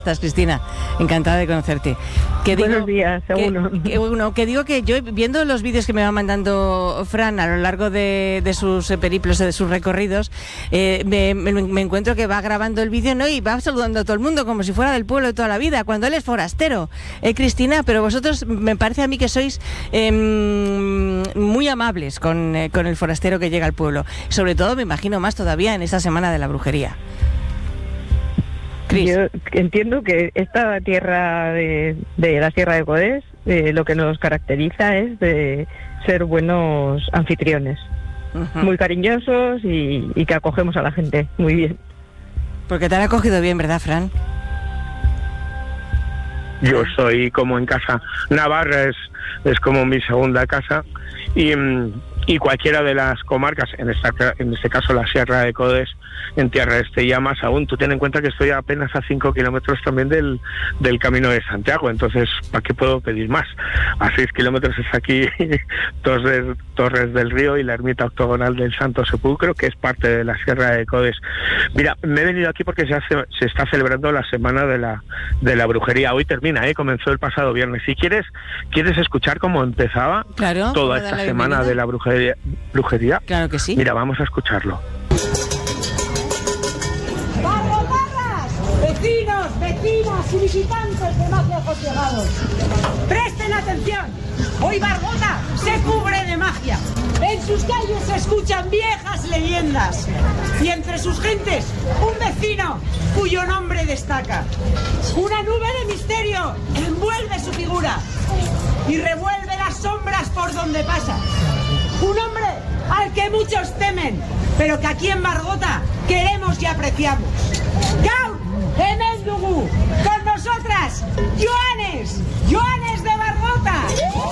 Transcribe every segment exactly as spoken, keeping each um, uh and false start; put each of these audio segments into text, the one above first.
Estás, Cristina, encantada de conocerte. Que digo, Buenos días, seguro. Que, que, bueno, que digo que yo, viendo los vídeos que me va mandando Fran a lo largo de, de sus periplos, de sus recorridos, eh, me, me, me encuentro que va grabando el vídeo, ¿no? Y va saludando a todo el mundo como si fuera del pueblo de toda la vida, cuando él es forastero. Eh, Cristina, pero vosotros, me parece a mí que sois eh, muy amables con, eh, con el forastero que llega al pueblo. Sobre todo, me imagino más todavía en esta semana de la brujería. Cris. Yo entiendo que esta tierra de, de la Sierra de Codés, eh, lo que nos caracteriza es de ser buenos anfitriones, uh-huh. muy cariñosos y, y que acogemos a la gente muy bien. Porque te han acogido bien, ¿verdad, Fran? Yo soy como en casa. Navarra es, es como mi segunda casa y, y cualquiera de las comarcas, en, esta, en este caso la Sierra de Codés, en Tierra Este, ya más aún. Tú ten en cuenta que estoy apenas a cinco kilómetros también del, del Camino de Santiago, entonces ¿para qué puedo pedir más? A seis kilómetros es aquí Torres, Torres del Río y la ermita octogonal del Santo Sepulcro, que es parte de la Sierra de Codés. Mira, me he venido aquí porque se, hace, se está celebrando la semana de la, de la brujería. Hoy termina, ¿eh? Comenzó el pasado viernes. Si quieres, ¿quieres escuchar cómo empezaba claro, toda esta semana bienvenida? de la brujería, brujería? Claro que sí. Mira, vamos a escucharlo. Vecinos, vecinas y visitantes de más lejos llegados, presten atención. Hoy Bargota se cubre de magia. En sus calles se escuchan viejas leyendas y entre sus gentes un vecino cuyo nombre destaca. Una nube de misterio envuelve su figura y revuelve las sombras por donde pasa. Un hombre al que muchos temen, pero que aquí en Bargota queremos y apreciamos. ¡Gaur! ¡Emendugu! ¡Con nosotras! ¡Joanes! ¡Joanes de Bargota!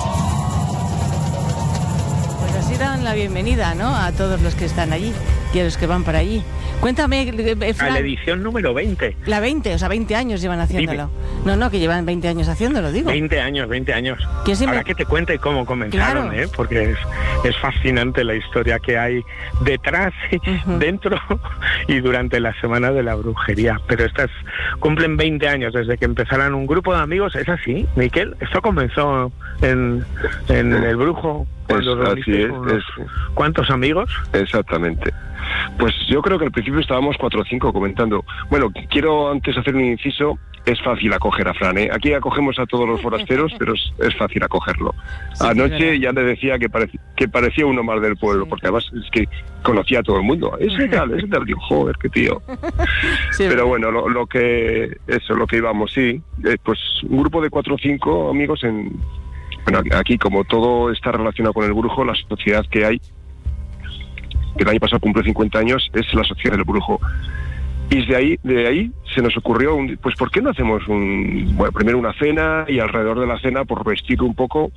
Pues así dan la bienvenida, ¿no? A todos los que están allí y a los que van para allí. Cuéntame, Fran. A la edición número veinte. La veinte, o sea, veinte años llevan haciéndolo. Dime. No, no, que llevan veinte años haciéndolo, digo. veinte años, veinte años. Siempre... Ahora que te cuente cómo comenzaron, claro. ¿eh? Porque es, es fascinante la historia que hay detrás, uh-huh. dentro y durante la semana de la brujería. Pero estas cumplen veinte años desde que empezaron un grupo de amigos. ¿Es así, Miquel? Esto comenzó en, en El Brujo. Es, así es, es. ¿Cuántos amigos? Exactamente. Pues yo creo que al principio estábamos cuatro o cinco comentando. Bueno, quiero antes hacer un inciso. Es fácil acoger a Fran, ¿eh? Aquí acogemos a todos los forasteros, pero es, es fácil acogerlo. Sí, Anoche ya le decía que, parec que parecía uno más del pueblo, sí. porque además es que conocía a todo el mundo. Ese tal, ese tal, digo, joder, qué tío. Sí, pero bueno, lo, lo que eso, lo que íbamos, sí. Eh, pues un grupo de cuatro o cinco amigos en... Bueno, aquí como todo está relacionado con el brujo, la sociedad que hay, que el año pasado cumple cincuenta años, es la sociedad del brujo. Y de ahí, de ahí se nos ocurrió, un, pues ¿por qué no hacemos un, bueno, primero una cena y alrededor de la cena, por vestir un poco,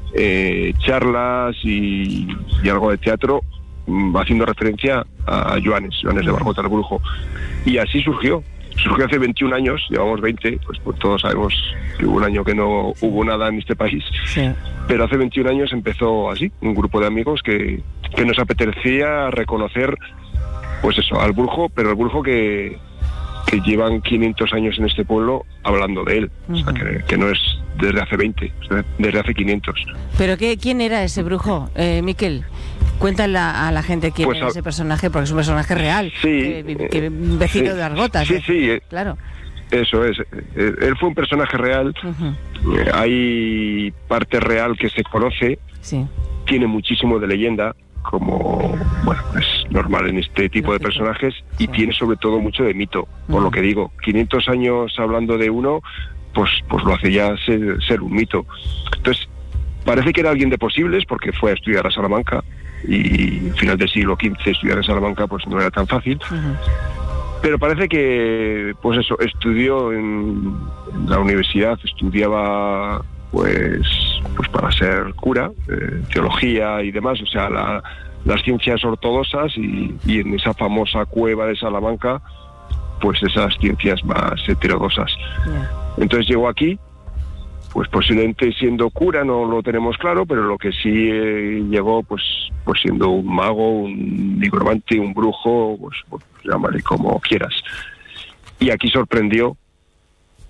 eh, charlas y, y algo de teatro, haciendo referencia a Joanes, Joanes de Bargota, el brujo. Y así surgió. Surgió hace veintiún años, llevamos veinte, pues, pues todos sabemos que hubo un año que no hubo nada en este país, sí. Pero hace veintiún años empezó así, un grupo de amigos que, que nos apetecía reconocer, pues eso, al brujo, pero el brujo que, que llevan quinientos años en este pueblo hablando de él, uh-huh. O sea, que, que no es desde hace veinte, desde hace quinientos. ¿Pero qué, quién era ese brujo, eh, Miquel? Cuéntale a la gente quién pues es a... ese personaje, porque es un personaje real, sí, que, que vecino sí, de Bargota. Sí, sí, eh, claro. Eso es. Él fue un personaje real. Uh-huh. Eh, hay parte real que se conoce. Sí. Tiene muchísimo de leyenda, como bueno es normal en este tipo de personajes, y sí. Tiene sobre todo mucho de mito. Por uh-huh. lo que digo, quinientos años hablando de uno, pues pues lo hace ya ser, ser un mito. Entonces parece que era alguien de posibles, porque fue a estudiar a Salamanca. Y final del siglo quince estudiar en Salamanca pues no era tan fácil, uh-huh. Pero parece que pues eso, estudió en, en la universidad, estudiaba pues pues para ser cura, eh, teología y demás, o sea, la, las ciencias ortodoxas y, y en esa famosa cueva de Salamanca pues esas ciencias más heterodoxas. Yeah. Entonces llegó aquí. Pues posiblemente siendo cura, no lo tenemos claro, pero lo que sí eh, llegó, pues, pues siendo un mago, un nigromante, un brujo, pues, pues llámale como quieras. Y aquí sorprendió